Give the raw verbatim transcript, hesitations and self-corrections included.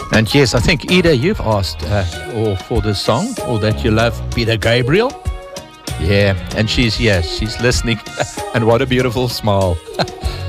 And yes, I think, Ida, you've asked uh, or for this song, or that you love Peter Gabriel. Yeah, and she's, yeah, she's listening. And what a beautiful smile.